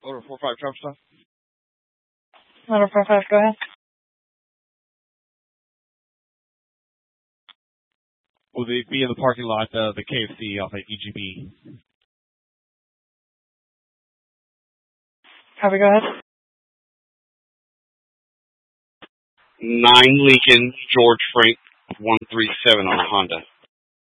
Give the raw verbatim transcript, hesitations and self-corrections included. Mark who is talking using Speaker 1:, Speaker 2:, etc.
Speaker 1: Order four five, traffic stop.
Speaker 2: Order four five, go ahead.
Speaker 1: Will they be in the parking lot of the K F C off at E G B?
Speaker 2: Copy, go ahead.
Speaker 3: Nine Lincoln, George Frank, one three seven on a Honda.